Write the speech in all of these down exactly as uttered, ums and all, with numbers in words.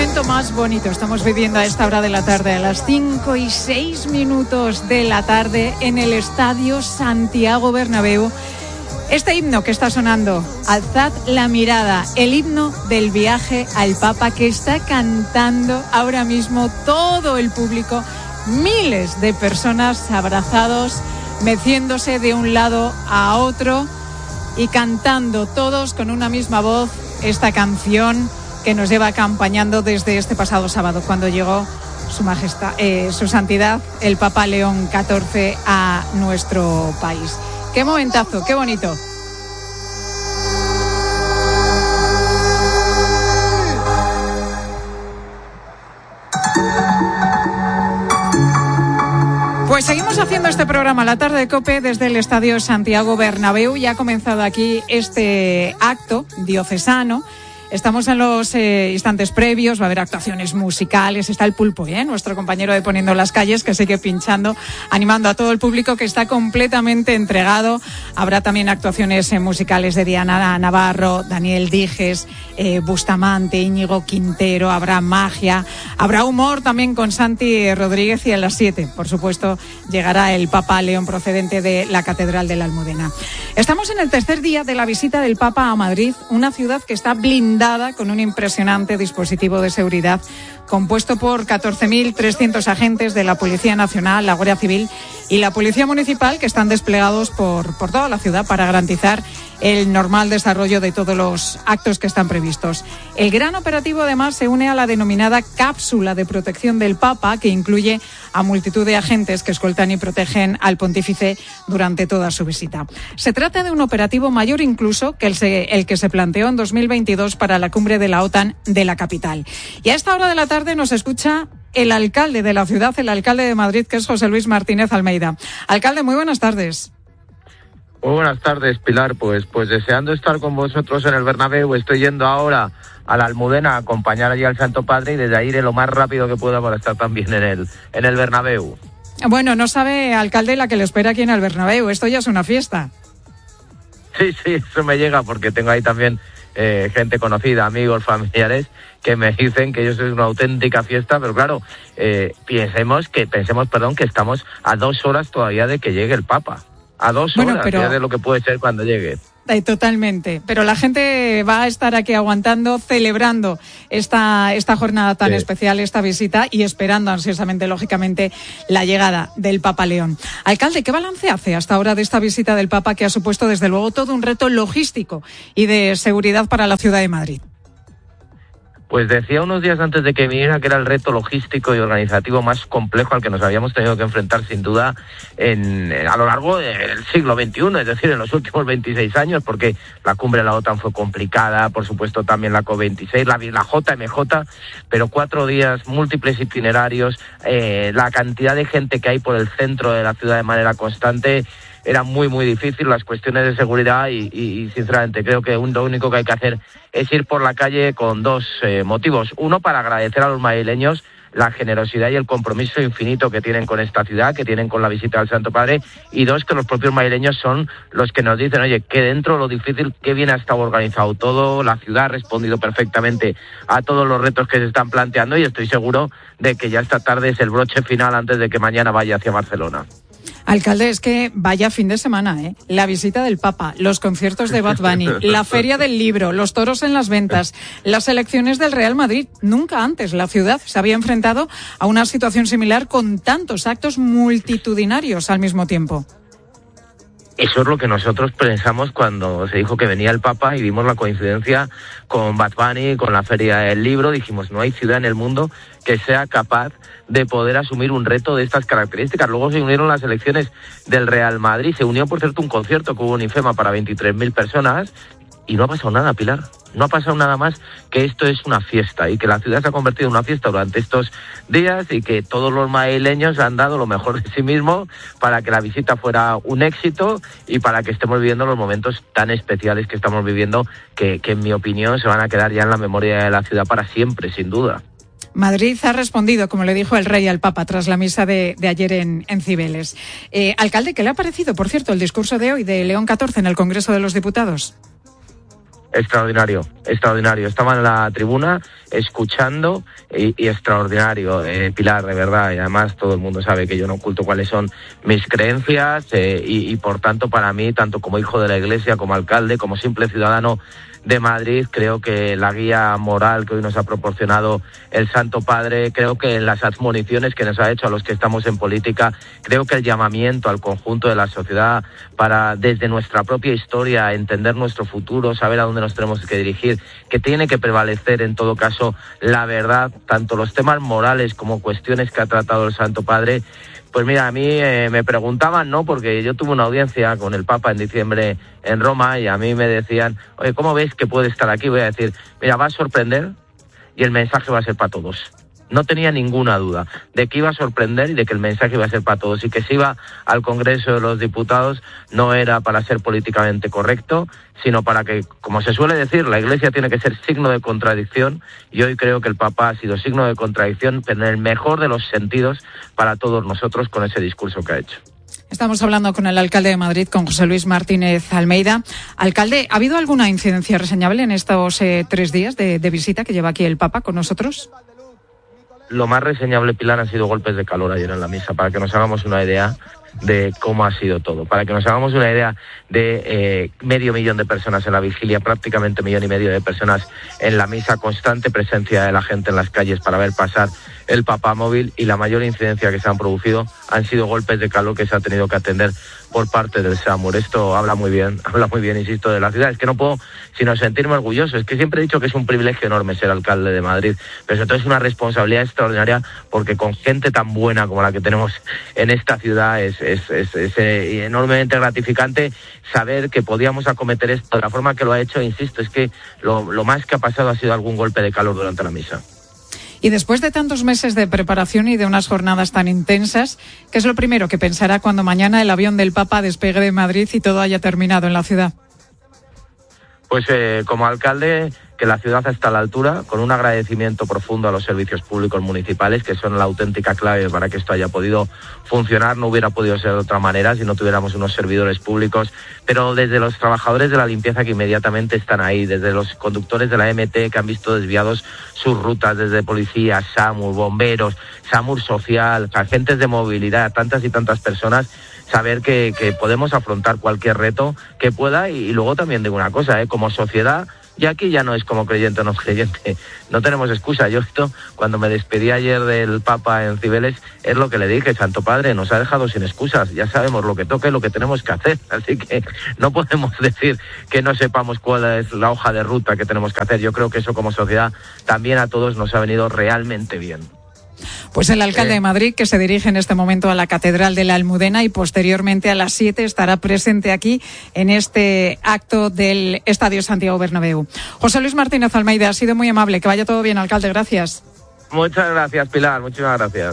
momento más bonito estamos viviendo a esta hora de la tarde, a las cinco y seis minutos de la tarde en el Estadio Santiago Bernabéu. Este himno que está sonando, Alzad la mirada, el himno del viaje al Papa que está cantando ahora mismo todo el público, miles de personas abrazados, meciéndose de un lado a otro y cantando todos con una misma voz esta canción que nos lleva acompañando desde este pasado sábado, cuando llegó su majestad, eh, su santidad, el Papa León catorce a nuestro país. ¡Qué momentazo, qué bonito! Pues seguimos haciendo este programa La Tarde de COPE desde el Estadio Santiago Bernabéu. Ya ha comenzado aquí este acto diocesano. Estamos en los eh, instantes previos, va a haber actuaciones musicales, está el Pulpo, ¿eh? nuestro compañero de Poniendo las Calles, que sigue pinchando, animando a todo el público que está completamente entregado. Habrá también actuaciones eh, musicales de Diana Navarro, Daniel Dijes, eh, Bustamante, Íñigo Quintero, habrá magia, habrá humor también con Santi Rodríguez, y a las siete, por supuesto, llegará el Papa León procedente de la Catedral de la Almudena. Estamos en el tercer día de la visita del Papa a Madrid, una ciudad que está blindada con un impresionante dispositivo de seguridad compuesto por catorce mil trescientos agentes de la Policía Nacional, la Guardia Civil y la Policía Municipal, que están desplegados por, por toda la ciudad para garantizar el normal desarrollo de todos los actos que están previstos. El gran operativo, además, se une a la denominada cápsula de protección del Papa, que incluye a multitud de agentes que escoltan y protegen al pontífice durante toda su visita. Se trata de un operativo mayor incluso que el, se, el que se planteó en dos mil veintidós para la cumbre de la OTAN de la capital. Y a esta hora de la tarde nos escucha el alcalde de la ciudad, el alcalde de Madrid, que es José Luis Martínez Almeida. Alcalde, muy buenas tardes. Muy buenas tardes, Pilar. Pues, pues deseando estar con vosotros en el Bernabéu. Estoy yendo ahora a la Almudena a acompañar allí al Santo Padre y desde ahí iré lo más rápido que pueda para estar también en el, en el Bernabéu. Bueno, no sabe, alcalde, la que le espera aquí en el Bernabéu. Esto ya es una fiesta. Sí, sí, eso me llega porque tengo ahí también eh, gente conocida, amigos, familiares, que me dicen que ellos es una auténtica fiesta, pero claro, eh, pensemos que pensemos, perdón, que estamos a dos horas todavía de que llegue el Papa. A dos bueno, horas pero... ya de lo que puede ser cuando llegue. Totalmente, pero la gente va a estar aquí aguantando, celebrando esta, esta jornada tan sí. especial, esta visita, y esperando ansiosamente, lógicamente, la llegada del Papa León. Alcalde, ¿qué balance hace hasta ahora de esta visita del Papa, que ha supuesto desde luego todo un reto logístico y de seguridad para la ciudad de Madrid? Pues decía unos días antes de que viniera que era el reto logístico y organizativo más complejo al que nos habíamos tenido que enfrentar sin duda en, a lo largo del siglo veintiuno, es decir, en los últimos veintiséis años, porque la cumbre de la OTAN fue complicada, por supuesto también la COP veintiséis, la, la J M J, pero cuatro días, múltiples itinerarios, eh, la cantidad de gente que hay por el centro de la ciudad de manera constante. Era muy, muy difícil las cuestiones de seguridad y, y, y sinceramente, creo que lo único que hay que hacer es ir por la calle con dos eh, motivos. Uno, para agradecer a los madrileños la generosidad y el compromiso infinito que tienen con esta ciudad, que tienen con la visita del Santo Padre. Y dos, que los propios madrileños son los que nos dicen, oye, que dentro de lo difícil, qué bien ha estado organizado todo, la ciudad ha respondido perfectamente a todos los retos que se están planteando y estoy seguro de que ya esta tarde es el broche final antes de que mañana vaya hacia Barcelona. Alcalde, es que vaya fin de semana, ¿eh? La visita del Papa, los conciertos de Bad Bunny, la Feria del Libro, los toros en las ventas, las elecciones del Real Madrid. Nunca antes la ciudad se había enfrentado a una situación similar con tantos actos multitudinarios al mismo tiempo. Eso es lo que nosotros pensamos cuando se dijo que venía el Papa y vimos la coincidencia con Bad Bunny, con la Feria del Libro. Dijimos, no hay ciudad en el mundo que sea capaz de poder asumir un reto de estas características. Luego se unieron las elecciones del Real Madrid. Se unió, por cierto, un concierto que hubo en IFEMA para veintitrés mil personas y no ha pasado nada, Pilar. No ha pasado nada más que esto es una fiesta y que la ciudad se ha convertido en una fiesta durante estos días y que todos los madrileños han dado lo mejor de sí mismos para que la visita fuera un éxito y para que estemos viviendo los momentos tan especiales que estamos viviendo que, que en mi opinión se van a quedar ya en la memoria de la ciudad para siempre, sin duda. Madrid ha respondido, como le dijo el rey al Papa tras la misa de, de ayer en, en Cibeles. Eh, alcalde, ¿qué le ha parecido, por cierto, el discurso de hoy de León catorce en el Congreso de los Diputados? Extraordinario, extraordinario. Estaba en la tribuna escuchando y, y extraordinario, eh, Pilar, de verdad. Y además todo el mundo sabe que yo no oculto cuáles son mis creencias eh, y, y por tanto para mí, tanto como hijo de la Iglesia, como alcalde, como simple ciudadano de Madrid, creo que la guía moral que hoy nos ha proporcionado el Santo Padre, creo que en las admoniciones que nos ha hecho a los que estamos en política, creo que el llamamiento al conjunto de la sociedad para desde nuestra propia historia entender nuestro futuro, saber a dónde nos tenemos que dirigir, que tiene que prevalecer en todo caso la verdad, tanto los temas morales como cuestiones que ha tratado el Santo Padre. Pues mira, a mí eh, me preguntaban, ¿no? Porque yo tuve una audiencia con el Papa en diciembre en Roma y a mí me decían, oye, ¿cómo ves que puede estar aquí? Voy a decir, mira, va a sorprender y el mensaje va a ser para todos. No tenía ninguna duda de que iba a sorprender y de que el mensaje iba a ser para todos. Y que si iba al Congreso de los Diputados no era para ser políticamente correcto, sino para que, como se suele decir, la Iglesia tiene que ser signo de contradicción, y hoy creo que el Papa ha sido signo de contradicción, pero en el mejor de los sentidos para todos nosotros con ese discurso que ha hecho. Estamos hablando con el alcalde de Madrid, con José Luis Martínez Almeida. Alcalde, ¿ha habido alguna incidencia reseñable en estos eh, tres días de, de visita que lleva aquí el Papa con nosotros? Lo más reseñable, Pilar, han sido golpes de calor ayer en la misa, para que nos hagamos una idea de cómo ha sido todo, para que nos hagamos una idea de eh, medio millón de personas en la vigilia, prácticamente millón y medio de personas en la misa, constante presencia de la gente en las calles para ver pasar el papamóvil, y la mayor incidencia que se han producido han sido golpes de calor que se ha tenido que atender por parte del SAMUR. Esto habla muy bien, habla muy bien, insisto, de la ciudad. Es que no puedo sino sentirme orgulloso. Es que siempre he dicho que es un privilegio enorme ser alcalde de Madrid, pero sobre todo es una responsabilidad extraordinaria, porque con gente tan buena como la que tenemos en esta ciudad es, es, es, es eh, enormemente gratificante saber que podíamos acometer esto de la forma que lo ha hecho. Insisto, es que lo, lo más que ha pasado ha sido algún golpe de calor durante la misa. Y después de tantos meses de preparación y de unas jornadas tan intensas, ¿qué es lo primero que pensará cuando mañana el avión del Papa despegue de Madrid y todo haya terminado en la ciudad? Pues eh, como alcalde, que la ciudad está a la altura, con un agradecimiento profundo a los servicios públicos municipales, que son la auténtica clave para que esto haya podido funcionar. No hubiera podido ser de otra manera si no tuviéramos unos servidores públicos, pero desde los trabajadores de la limpieza que inmediatamente están ahí, desde los conductores de la M T que han visto desviados sus rutas, desde policías, SAMUR, bomberos, SAMUR social, agentes de movilidad, tantas y tantas personas, saber que, que podemos afrontar cualquier reto que pueda. Y, y luego también digo una cosa, ¿eh? Como sociedad, y aquí ya no es como creyente o no creyente, no tenemos excusa. Yo esto, cuando me despedí ayer del Papa en Cibeles, es lo que le dije: Santo Padre, nos ha dejado sin excusas, ya sabemos lo que toca y lo que tenemos que hacer, así que no podemos decir que no sepamos cuál es la hoja de ruta que tenemos que hacer. Yo creo que eso como sociedad también a todos nos ha venido realmente bien. Pues el alcalde de Madrid, que se dirige en este momento a la Catedral de la Almudena y posteriormente a las siete estará presente aquí en este acto del Estadio Santiago Bernabéu. José Luis Martínez Almeida, ha sido muy amable. Que vaya todo bien, alcalde. Gracias. Muchas gracias, Pilar. Muchísimas gracias.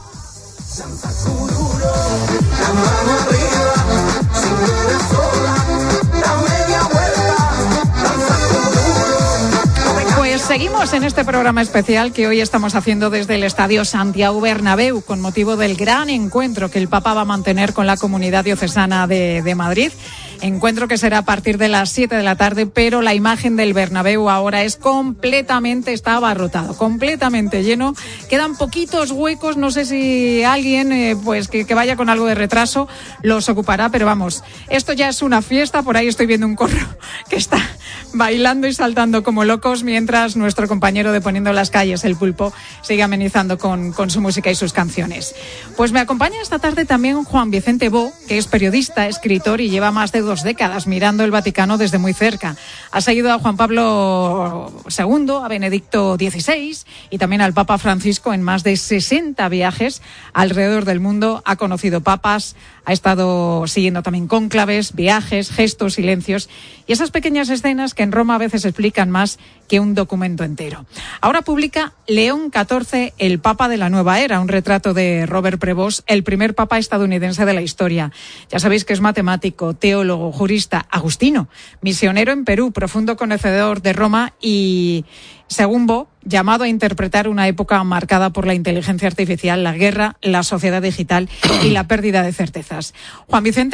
Pues seguimos en este programa especial que hoy estamos haciendo desde el Estadio Santiago Bernabéu con motivo del gran encuentro que el Papa va a mantener con la comunidad diocesana de, de Madrid. Encuentro que será a partir de las siete de la tarde, pero la imagen del Bernabéu ahora es completamente, está abarrotado, completamente lleno. Quedan poquitos huecos, no sé si alguien eh, pues que, que vaya con algo de retraso los ocupará, pero vamos, esto ya es una fiesta. Por ahí estoy viendo un corro que está bailando y saltando como locos, mientras nuestro compañero de Poniendo las Calles, el Pulpo, sigue amenizando con, con su música y sus canciones. Pues me acompaña esta tarde también Juan Vicente Bo, que es periodista, escritor y lleva más de dos décadas mirando el Vaticano desde muy cerca. Ha seguido a Juan Pablo segundo, a Benedicto dieciséis y también al Papa Francisco en más de sesenta viajes alrededor del mundo. Ha conocido papas, ha estado siguiendo también cónclaves, viajes, gestos, silencios y esas pequeñas escenas que en Roma a veces explican más que un documento entero. Ahora publica León catorce, el Papa de la Nueva Era, un retrato de Robert Prevost, el primer papa estadounidense de la historia. Ya sabéis que es matemático, teólogo, jurista, agustino, misionero en Perú, profundo conocedor de Roma y, según Bo, llamado a interpretar una época marcada por la inteligencia artificial, la guerra, la sociedad digital y la pérdida de certezas. Juan Vicente,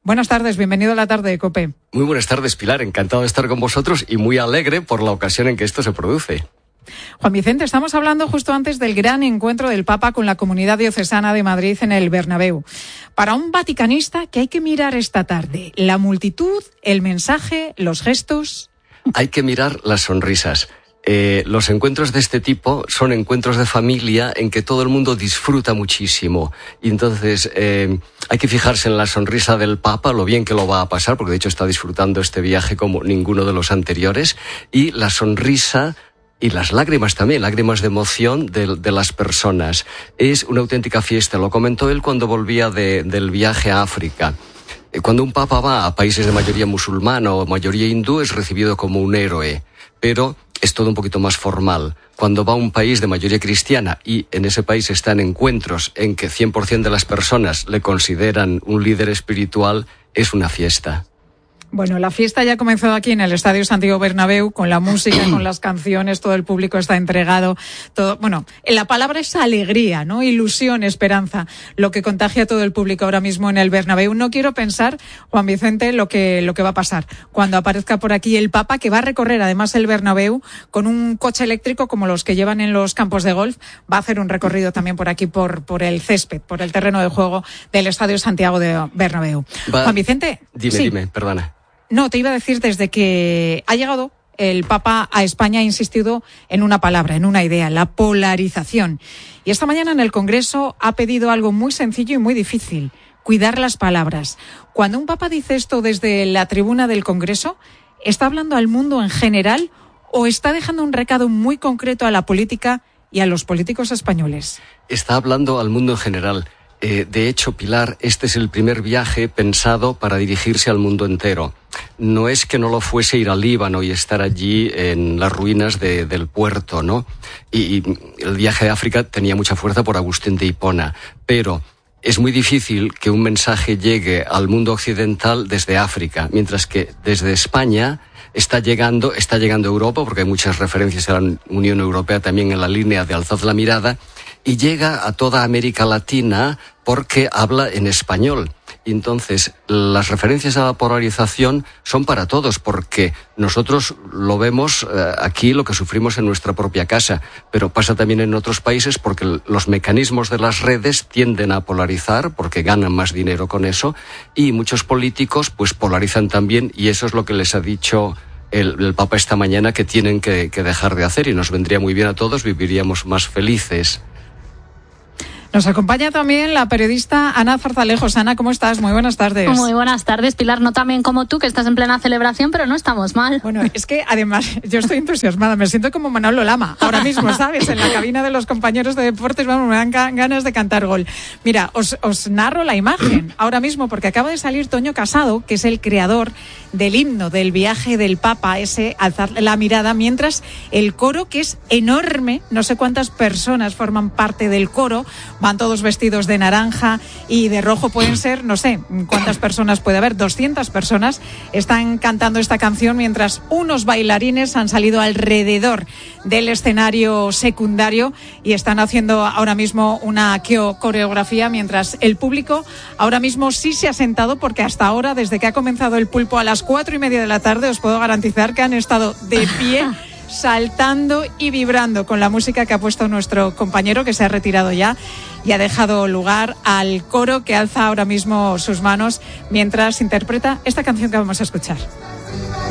Buenas tardes, bienvenido a la tarde de COPE. Muy buenas tardes, Pilar, encantado de estar con vosotros y muy alegre por la ocasión en que esto se produce. Juan Vicente, estamos hablando justo antes del gran encuentro del Papa con la Comunidad Diocesana de Madrid en el Bernabéu. Para un vaticanista, ¿qué hay que mirar esta tarde? ¿La multitud, el mensaje, los gestos? Hay que mirar las sonrisas. Eh, los encuentros de este tipo son encuentros de familia en que todo el mundo disfruta muchísimo. Y entonces eh, hay que fijarse en la sonrisa del Papa, lo bien que lo va a pasar, porque de hecho está disfrutando este viaje como ninguno de los anteriores, y la sonrisa y las lágrimas también, lágrimas de emoción de, de las personas. Es una auténtica fiesta, lo comentó él cuando volvía de, del viaje a África. Cuando un papa va a países de mayoría musulmana o mayoría hindú es recibido como un héroe, pero es todo un poquito más formal. Cuando va a un país de mayoría cristiana y en ese país están encuentros en que cien por ciento de las personas le consideran un líder espiritual, es una fiesta. Bueno, la fiesta ya ha comenzado aquí en el Estadio Santiago Bernabéu, con la música, con las canciones, todo el público está entregado. Todo, bueno, la palabra es alegría, ¿no? Ilusión, esperanza, lo que contagia a todo el público ahora mismo en el Bernabéu. No quiero pensar, Juan Vicente, lo que, lo que va a pasar cuando aparezca por aquí el Papa, que va a recorrer además el Bernabéu con un coche eléctrico como los que llevan en los campos de golf. Va a hacer un recorrido también por aquí, por, por el césped, por el terreno de juego del Estadio Santiago de Bernabéu. Va, Juan Vicente. Dime, sí. dime, perdona. No, te iba a decir, desde que ha llegado el Papa a España ha insistido en una palabra, en una idea, la polarización. Y esta mañana en el Congreso ha pedido algo muy sencillo y muy difícil, cuidar las palabras. Cuando un Papa dice esto desde la tribuna del Congreso, ¿está hablando al mundo en general o está dejando un recado muy concreto a la política y a los políticos españoles? Está hablando al mundo en general. Eh, de hecho, Pilar, este es el primer viaje pensado para dirigirse al mundo entero. No es que no lo fuese ir al Líbano y estar allí en las ruinas de, del puerto, ¿no? Y, y el viaje a África tenía mucha fuerza por Agustín de Hipona, pero es muy difícil que un mensaje llegue al mundo occidental desde África, mientras que desde España está llegando, está llegando a Europa, porque hay muchas referencias a la Unión Europea también en la línea de Alzad la mirada, y llega a toda América Latina porque habla en español. Y entonces, las referencias a la polarización son para todos, porque nosotros lo vemos eh, aquí, lo que sufrimos en nuestra propia casa, pero pasa también en otros países porque los mecanismos de las redes tienden a polarizar, porque ganan más dinero con eso, y muchos políticos pues polarizan también, y eso es lo que les ha dicho el, el Papa esta mañana, que tienen que, que dejar de hacer, y nos vendría muy bien a todos, viviríamos más felices. Nos acompaña también la periodista Ana Zarzalejos. Ana, ¿cómo estás? Muy buenas tardes. Muy buenas tardes, Pilar. No tan bien como tú, que estás en plena celebración, pero no estamos mal. Bueno, es que además yo estoy entusiasmada. Me siento como Manolo Lama ahora mismo, ¿sabes? En la cabina de los compañeros de deportes, vamos, me dan ganas de cantar gol. Mira, os, os narro la imagen ahora mismo, porque acaba de salir Toño Casado, que es el creador del himno del viaje del Papa, ese Alzad la mirada, mientras el coro, que es enorme, no sé cuántas personas forman parte del coro, van todos vestidos de naranja y de rojo, pueden ser, no sé cuántas personas puede haber, doscientas personas están cantando esta canción, mientras unos bailarines han salido alrededor del escenario secundario y están haciendo ahora mismo una coreografía, mientras el público ahora mismo sí se ha sentado, porque hasta ahora, desde que ha comenzado el pulpo a las cuatro y media de la tarde, os puedo garantizar que han estado de pie saltando y vibrando con la música que ha puesto nuestro compañero, que se ha retirado ya y ha dejado lugar al coro que alza ahora mismo sus manos mientras interpreta esta canción que vamos a escuchar.